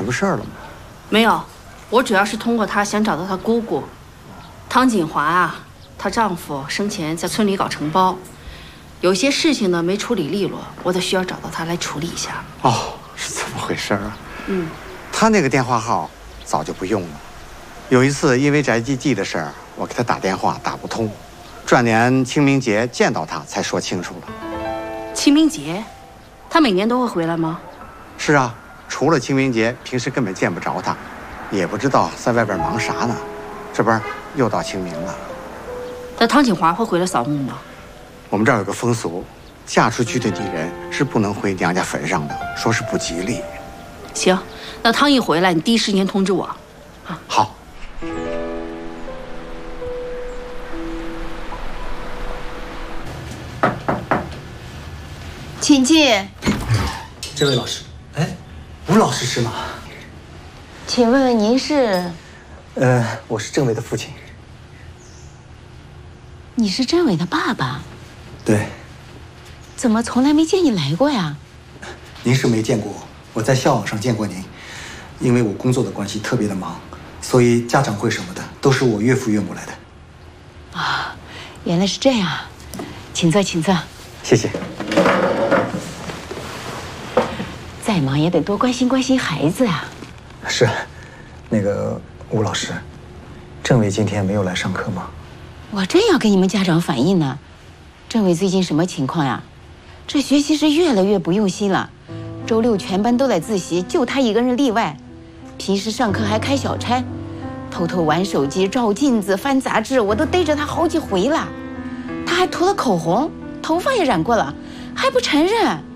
什么事儿了吗？ 没有，我主要是通过她想找到她姑姑，汤锦华啊，她丈夫生前在村里搞承包，有些事情呢没处理利落，我得需要找到她来处理一下。 哦，是这么回事啊。 嗯， 他那个电话号早就不用了。有一次因为宅基地的事儿，我给他打电话打不通，转年清明节见到他才说清楚了。 清明节，她每年都会回来吗？ 是啊，除了清明节，平时根本见不着他，也不知道在外边忙啥呢。这不是又到清明了。 那汤锦华会回来扫墓吗？ 我们这儿有个风俗，嫁出去的女人是不能回娘家坟上的，说是不吉利。 行，那汤一回来，你第一时间通知我。啊， 好。 请进。 这位老师，哎，吴老师是吗？ 请问您是？ 我是政委的父亲。 你是政委的爸爸？ 对。 怎么从来没见你来过呀？ 您是没见过我，我在校网上见过您。因为我工作的关系特别的忙，所以家长会什么的都是我岳父岳母来的。 啊，原来是这样，请坐，请坐。 谢谢。 再忙也得多关心关心孩子啊。 是，那个吴老师，政委今天没有来上课吗？ 我正要跟你们家长反映呢。政委最近什么情况呀？这学习是越来越不用心了，周六全班都来自习，就他一个人例外。平时上课还开小差，偷偷玩手机、照镜子、翻杂志，我都逮着他好几回了。他还涂了口红，头发也染过了，还不承认。